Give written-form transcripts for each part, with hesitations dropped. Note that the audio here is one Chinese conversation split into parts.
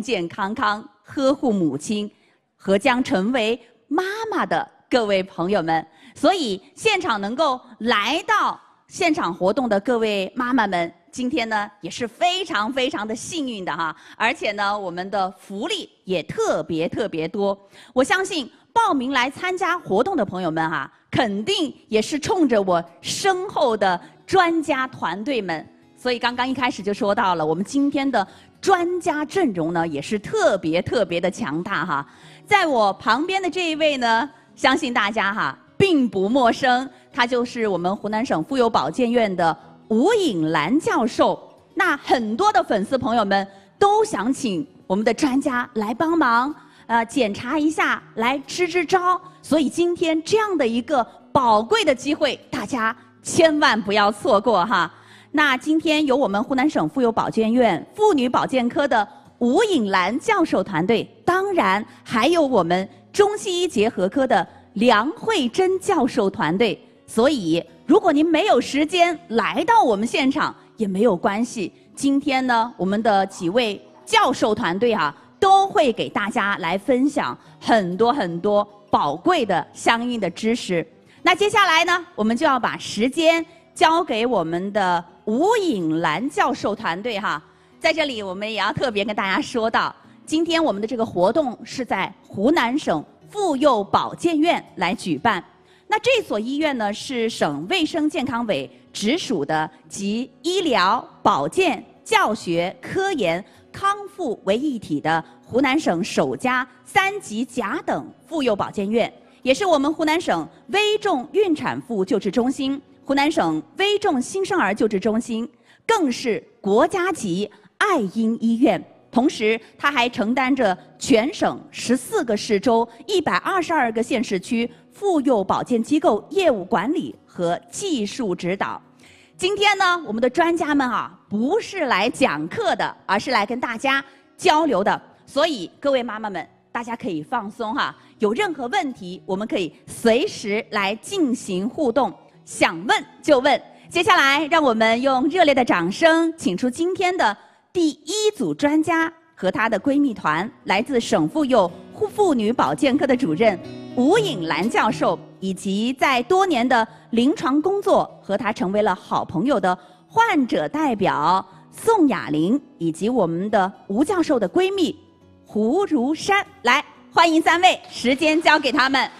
健康康呵护母亲和将成为妈妈的各位朋友们。所以现场能够来到现场活动的各位妈妈们，今天呢也是非常非常的幸运的哈，而且呢我们的福利也特别多。我相信报名来参加活动的朋友们哈，肯定也是冲着我身后的专家团队们。所以刚刚一开始就说到了，我们今天的专家阵容呢也是特别的强大哈。在我旁边的这一位呢，相信大家哈并不陌生，他就是我们湖南省妇幼保健院的吴颖兰教授。那很多的粉丝朋友们都想请我们的专家来帮忙，检查一下，来支招。所以今天这样的一个宝贵的机会，大家千万不要错过哈。那今天由我们湖南省妇幼保健院妇女保健科的吴颖兰教授团队，当然还有我们中西医结合科的梁慧珍教授团队。所以如果您没有时间来到我们现场也没有关系，今天呢我们的几位教授团队都会给大家来分享很多宝贵的相应的知识。那接下来呢，我们就要把时间交给我们的吴颖兰教授团队在这里我们也要特别跟大家说到，今天我们的这个活动是在湖南省妇幼保健院来举办。那这所医院呢是省卫生健康委直属的集医疗、保健、教学、科研、康复为一体的湖南省首家3级甲等妇幼保健院，也是我们湖南省危重孕产妇救治中心、湖南省危重新生儿救治中心，更是国家级爱婴医院。同时它还承担着全省14个市州122个县市区妇幼保健机构业务管理和技术指导。今天呢，我们的专家们不是来讲课的，而是来跟大家交流的。所以各位妈妈们，大家可以放松有任何问题我们可以随时来进行互动，想问就问。接下来让我们用热烈的掌声请出今天的第一组专家和她的闺蜜团，来自省妇幼妇女保健科的主任吴颖兰教授，以及在多年的临床工作和她成为了好朋友的患者代表宋雅玲，以及我们的吴教授的闺蜜胡如山。来，欢迎3位，时间交给他们。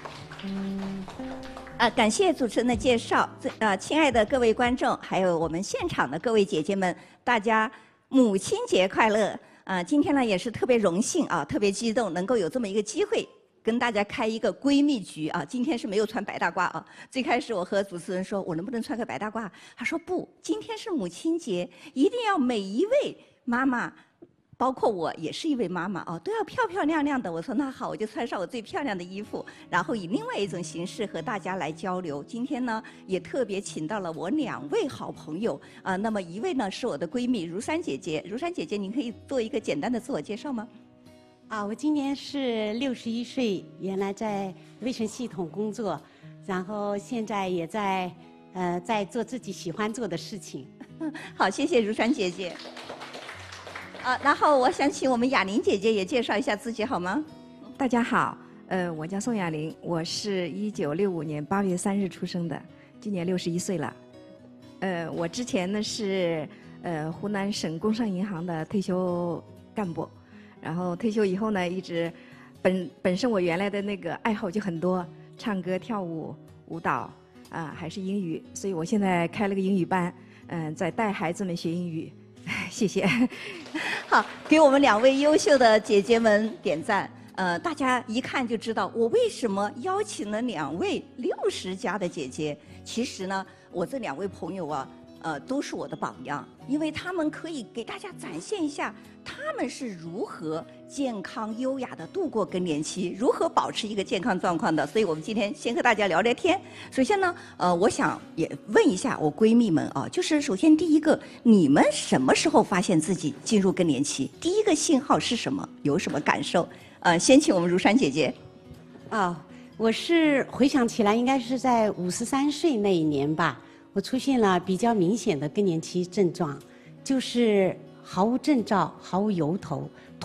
感谢主持人的介绍。亲爱的各位观众，还有我们现场的各位姐姐们，大家母亲节快乐！今天呢也是特别荣幸特别激动，能够有这么一个机会跟大家开一个闺蜜局今天是没有穿白大褂最开始我和主持人说，我能不能穿个白大褂？他说不，今天是母亲节，一定要每一位妈妈，包括我也是一位妈妈都要漂漂亮亮的。我说那好，我就穿上我最漂亮的衣服，然后以另外一种形式和大家来交流。今天呢，也特别请到了我2位好朋友那么一位呢是我的闺蜜如山姐姐。如山姐姐，您可以做一个简单的自我介绍吗？ 我今年是61岁，原来在卫生系统工作，然后现在也在做自己喜欢做的事情。 好，谢谢如山姐姐。然后我想请我们雅玲姐姐也介绍一下自己好吗？ 大家好，我叫宋雅玲，我是1965年8月3日出生的，今年61岁了。我之前呢是湖南省工商银行的退休干部，然后退休以后呢，一直本身我原来的那个爱好就很多，唱歌、跳舞、舞蹈还是英语，所以我现在开了个英语班，在带孩子们学英语。谢谢。 好，给我们2位优秀的姐姐们点赞。大家一看就知道我为什么邀请了2位60加的姐姐。其实呢，我这2位朋友都是我的榜样，因为他们可以给大家展现一下他们是如何健康优雅地度过更年期，如何保持一个健康状况的。所以我们今天先和大家聊聊天。首先呢，我想也问一下我闺蜜们就是首先第一个，你们什么时候发现自己进入更年期？第一个信号是什么？有什么感受？先请我们如山姐姐。 我是回想起来，应该是在53岁那一年吧，我出现了比较明显的更年期症状，就是毫无征兆，毫无由头，